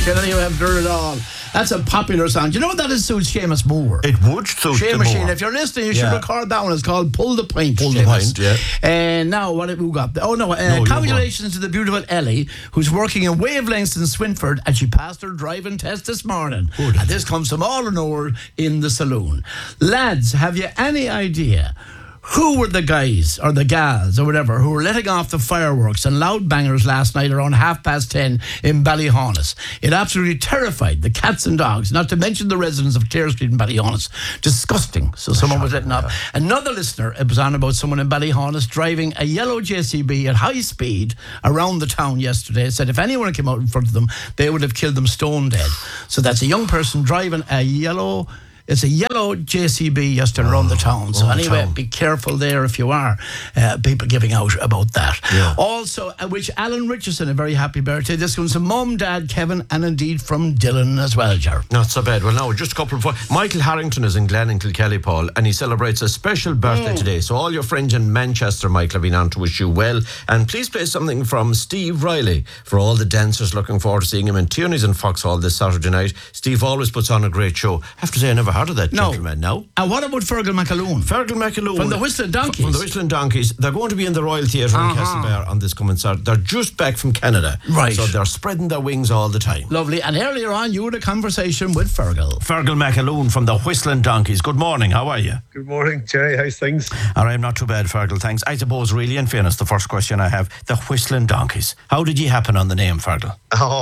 can anyway after it all. That's a popular song. Do you know what that is? Suits Seamus Moore. It would suit Shea the Machine. Moore. If you're listening, you should record that one. It's called Pull the Pint. Pull the Pint, yeah. And now, what have we got? Oh, no. Congratulations to the beautiful Ellie, who's working in Wavelengths in Swinford, and she passed her driving test this morning. And this comes from all in all in the saloon. Lads, have you any idea who were the guys or the gals or whatever who were letting off the fireworks and loud bangers last night around 10:30 in Ballyhonus? It absolutely terrified the cats and dogs, not to mention the residents of Clare Street in Ballyhonus. Disgusting. So someone was letting off. Another listener, it was on about someone in Ballyhonus driving a yellow JCB at high speed around the town yesterday. Said if anyone came out in front of them, they would have killed them stone dead. So that's a young person driving a yellow... It's a yellow JCB yesterday around the town. So anyway, be careful there if you are. People giving out about that. Yeah. Also, I wish Alan Richardson a very happy birthday. This one's from Mum, Dad, Kevin, and indeed from Dylan as well, Ger. Not so bad. Well, now, just a couple of... Michael Harrington is in Glen in Kilkelly, Paul, and he celebrates a special birthday today. So all your friends in Manchester, Michael, have been on to wish you well. And please play something from Steve Riley for all the dancers looking forward to seeing him in Tierney's in Foxhall this Saturday night. Steve always puts on a great show. I have to say, I never heard of that gentleman now. And what about Fergal McAloon? Fergal McAloon. From the Whistling Donkeys. From the Whistling Donkeys. They're going to be in the Royal Theatre in Castlebar on this coming Saturday. They're just back from Canada. Right. So they're spreading their wings all the time. Lovely. And earlier on, you had a conversation with Fergal. Fergal McAloon from the Whistling Donkeys. Good morning. How are you? Good morning, Jerry. How's things? All right, not too bad, Fergal. Thanks. I suppose, really, in fairness, the first question I have, the Whistling Donkeys. How did you happen on the name, Fergal?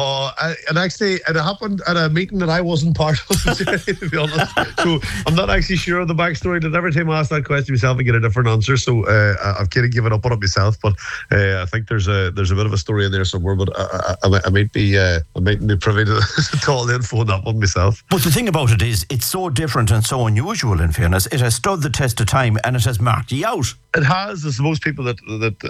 It happened at a meeting that I wasn't part of, to be honest. So I'm not actually sure of the backstory. That every time I ask that question myself, I get a different answer. So I've kind of given up on it myself. But I think there's a bit of a story in there somewhere. But I might be privy to all the info on that one myself. But the thing about it is, it's so different and so unusual. In fairness, it has stood the test of time and it has marked you out. It has. I suppose people that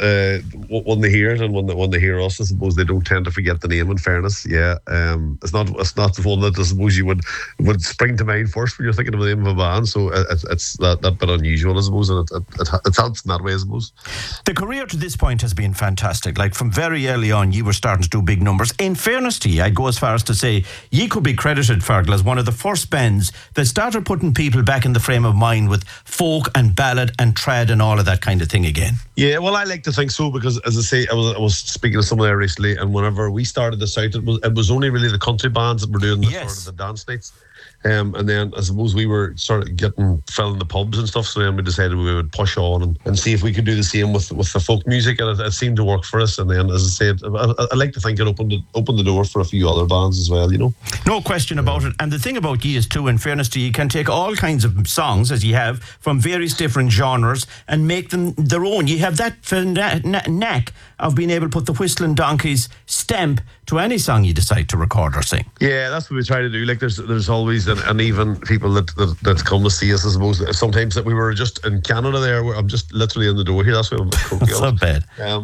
when they hear it and when they hear us, I suppose they don't tend to forget the name. In fairness, yeah, it's not the one that I suppose you would spring to mind first when you're thinking of the name of a band. So it's that bit unusual, I suppose, and it helps in that way, I suppose. The career to this point has been fantastic. Like from very early on, you were starting to do big numbers. In fairness to you, I'd go as far as to say you could be credited, Fergal, as one of the first bands that started putting people back in the frame of mind with folk and ballad and trad and all of that kind of thing again. Yeah, well, I like to think so because, as I say, I was speaking to someone there recently, and whenever we started this out, it was only really the country bands that were doing the sort of the dance nights. And then I suppose we were started filling the pubs and stuff, so then we decided we would push on and see if we could do the same with the folk music, and it seemed to work for us. And then, as I said, I like to think it opened the door for a few other bands as well, you know. No question about it. And the thing about you is too, in fairness to you, you can take all kinds of songs, as you have, from various different genres and make them their own. You have that knack of being able to put the Whistling Donkeys stamp to any song you decide to record or sing. Yeah, that's what we try to do. Like there's always and even people that come to see us, I suppose. Sometimes that we were just in Canada there. I'm just literally in the door here. That's what I'm That's not bad.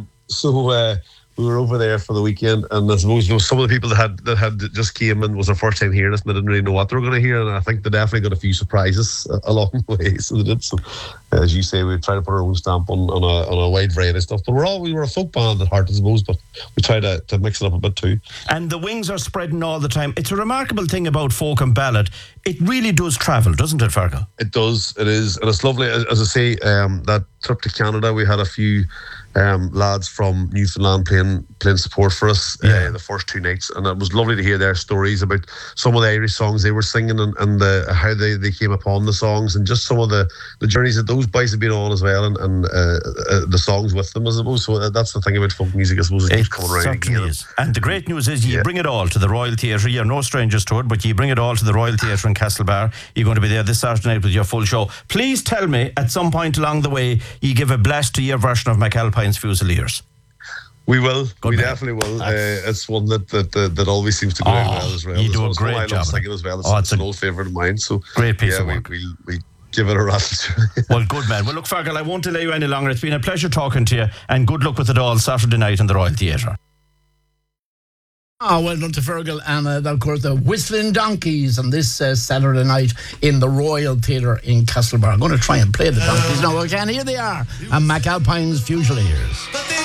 So we were over there for the weekend, and I suppose some of the people that had just came in was their first time hearing us, and they didn't really know what they were going to hear, and I think they definitely got a few surprises along the way. So they did. So as you say, we try to put our own stamp on a wide variety of stuff. But we were a folk band at heart, I suppose, but we try to mix it up a bit too. And the wings are spreading all the time. It's a remarkable thing about folk and ballad. It really does travel, doesn't it, Fergal? It does. It is, and it's lovely. As I say, that trip to Canada, we had a few lads from Newfoundland playing support for us the first two nights, and it was lovely to hear their stories about some of the Irish songs they were singing and how they came upon the songs, and just some of the journeys that those boys have been on as well, and the songs with them, I suppose. So that's the thing about folk music, I suppose. It keeps coming around again. Is. And the great news is you bring it all to the Royal Theatre. You're no strangers to it, but you bring it all to the Royal Theatre in Castlebar. You're going to be there this Saturday night with your full show. Please tell me at some point along the way you give a blast to your version of McAlpine's Fusiliers. We will. We definitely will. It's one that always seems to go down well as well. You do a great job. I love singing as well. It's an old favourite of mine. So great piece of work. We give it a rattle. Well, good man. Well, look, Fergal, I won't delay you any longer. It's been a pleasure talking to you, and good luck with it all Saturday night in the Royal Theatre. Well done to Fergal and of course the Whistling Donkeys on this Saturday night in the Royal Theatre in Castlebar. I'm going to try and play the Donkeys now again. Here they are, and McAlpine's Fusiliers.